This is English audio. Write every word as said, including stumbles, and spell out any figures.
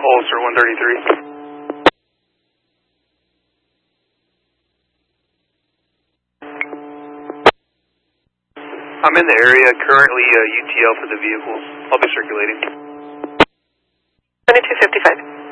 Ulster one thirty-three. I'm in the area, currently uh, U T L for the vehicles. I'll be circulating. twenty-two fifty-five.